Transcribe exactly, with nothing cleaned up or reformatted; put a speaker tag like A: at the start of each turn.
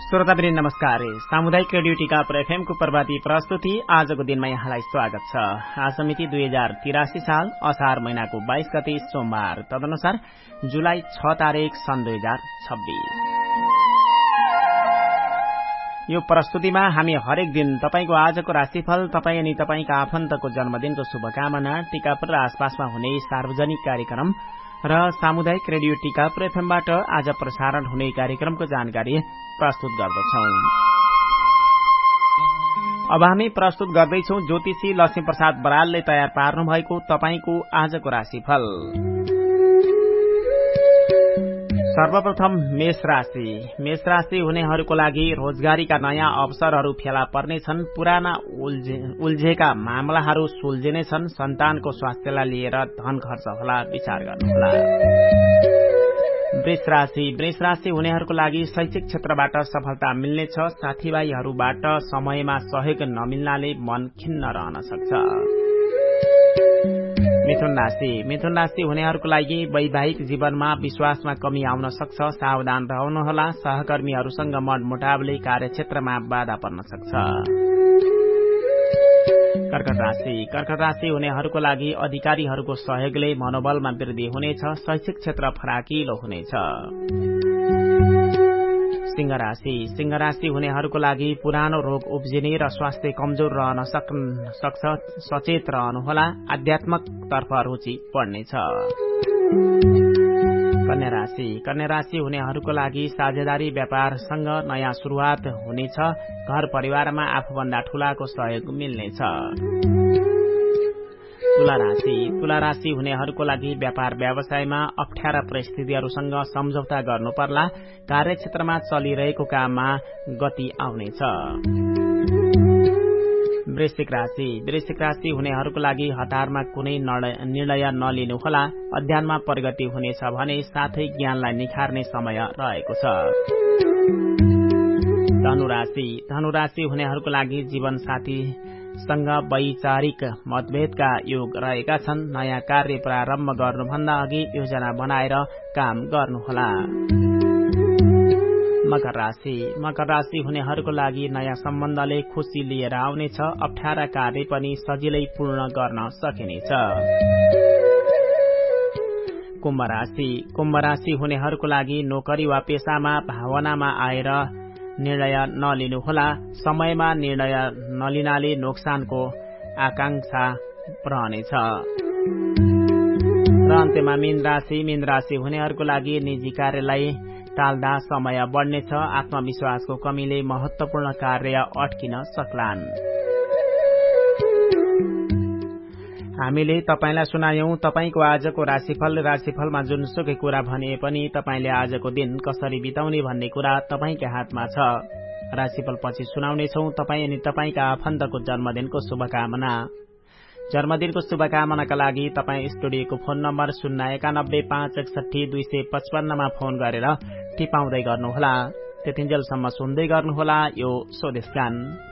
A: श्रोतावृन्द नमस्कार। सामुदायिक रेडियो टिकापुर एफएमको प्रभाती प्रस्तुति आजको दिनमा यहाँलाई स्वागत छ। आज मिति दुई हजार तिरासी साल असार महिनाको बाइस गते सोमबार, तदनुसार जुलाई छ तारिक सन् दुई हजार छब्बीस। यो प्रस्तुतिमा हामी हरेक दिन तपाईको आजको राशिफल, तपाई अनि तपाईका आफन्तको जन्मदिनको शुभकामना, टिकापुर र आसपासमा हुने सार्वजनिक कार्यक्रम र सामुदायिक रेडियो टिकापुर एफएमबाट आज प्रसारण हुने कार्यक्रमको जानकारी प्रस्तुत गर्दछौं। अब हामी प्रस्तुत गर्दैछौं ज्योतिषी लक्ष्मी प्रसाद बरालले तयार पार्नु भएको तपाईको आजको राशिफल। सर्वप्रथम मेष राशि। मेष राशि हुनेहरूको लागि रोजगारीका नयाँ अवसरहरू फेला पर्नेछन्। पुराना उल्झेका मामलाहरू सुल्झिनेछन्। सन्तानको स्वास्थ्यलाई लिएर धन खर्च होला, विचार गर्नुहोला। वृष राशि। वृष राशि हुनेहरूको लागि शैक्षिक क्षेत्रबाट सफलता मिल्नेछ। साथीभाइहरूबाट समयमा सहयोग नमिल्नाले मन खिन्न रहन सक्छ। मिथुन राशि। मिथुन राशि हुनेहरूको लागि वैवाहिक जीवनमा विश्वासमा कमी आउन सक्छ। सावधान रहनुहोला। सहकर्मीहरूसँग मनमुटावले कार्यक्षेत्रमा बाधा पर्न सक्छ। कर्कट राशि। कर्कट राशि हुनेहरूको लागि अधिकारीहरूको सहयोगले मनोबलमा वृद्धि हुनेछ। शैक्षिक क्षेत्र फराकिलो हुनेछ। सिंह राशि। सिंह राशि हुनेहरूको लागि पुरानो रोग उब्जिने र स्वास्थ्य कमजोर रहन सक्छ। सचेत रहनुहोला। आध्यात्मक तर्फ रुचि बढ्नेछ। कन्या राशि। कन्या राशि हुनेहरूको लागि साझेदारी व्यापारसँग नयाँ शुरूआत हुनेछ। घर परिवारमा आफूभन्दा ठूलाको सहयोग मिल्नेछ। तुला राशि। तुला राशि हुनेहरूको लागि व्यापार व्यवसायमा अप्ठ्यारा परिस्थितिहरूसँग सम्झौता गर्नु पर्ला। कार्यक्षेत्रमा चलिरहेको काममा गति आउनेछ। वृश्चिक राशि। वृश्चिक राशि हुनेहरूको लागि हतारमा कुनै निर्णय नलिनुहोला। अध्ययनमा प्रगति हुनेछ भने साथै ज्ञानलाई निखार्ने समय रहेको छ। धनुराशि। धनुराशि हुनेहरूको लागि जीवनसाथी सँग वैचारिक मतभेदका योग रहेका छन्। नयाँ कार्य प्रारम्भ गर्नुभन्दा अघि योजना बनाएर काम गर्नुहोला। मकर राशि। मकर राशि हुनेहरूको लागि नयाँ सम्बन्धले खुशी लिएर आउनेछ। अप्ठ्यारा कार्य पनि सजिलै पूर्ण गर्न सकिनेछ। कुम्भ राशि। कुम्भ राशि हुनेहरूको लागि नोकरी वा पेशामा भावनामा आएर निर्णय नलिनुहोला। समयमा निर्णय नलिनाले नोक्सानको आकांक्षा रहनेछ। र अन्त्यमा मीन राशि। मीन राशि हुनेहरूको लागि निजी कार्यलाई टाल्दा समय बढ्नेछ। आत्मविश्वासको कमीले महत्वपूर्ण कार्य अड्किन सक्लान्। हामीले तपाईंलाई सुनायौं तपाईंको आजको राशिफल। राशिफलमा जुनसुकै कुरा भने पनि तपाईंले आजको दिन कसरी बिताउने भन्ने कुरा तपाईंकै हातमा छ। राशिफल पछि सुनाउनेछौं तपाईं अनि तपाईंका आफन्तको जन्मदिनको शुभकामना। जन्मदिनको शुभकामनाका लागि तपाईं स्टुडियोको फोन नम्बर शून्य एकानब्बे पाँच एकसठी दुई सय पचपन्नमा फोन गरेर टिपाउँदै गर्नुहोला। त्यतिन्जेलसम्म सुन्दै गर्नुहोला यो स्वदेश गान।